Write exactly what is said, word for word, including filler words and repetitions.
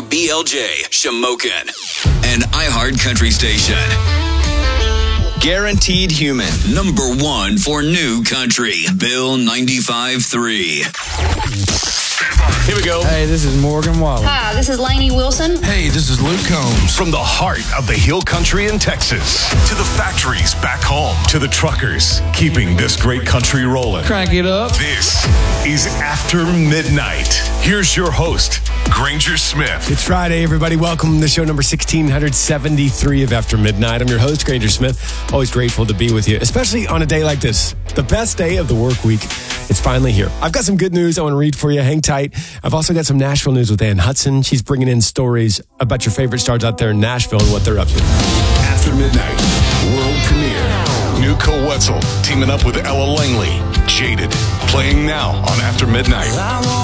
W B L J, Shamokin, an iHeart Country station. Guaranteed Human, number one for new country. Bill ninety-five three. Here we go. Hey, this is Morgan Wallen. Hi, this is Lainey Wilson. Hey, this is Luke Combs. From the heart of the Hill Country in Texas to the factories back home to the truckers keeping this great country rolling. Crank it up. This is After Midnight. Here's your host, Granger Smith. It's Friday, everybody. Welcome to show number sixteen seventy-three of After Midnight. I'm your host, Granger Smith. Always grateful to be with you, especially on a day like this, the best day of the work week. It's finally here. I've got some good news I want to read for you. Hang tight. I've also got some Nashville news with Ann Hudson. She's bringing in stories about your favorite stars out there in Nashville and what they're up to. After Midnight, world premiere. Nuko Wetzel teaming up with Ella Langley. Jaded, playing now on After Midnight.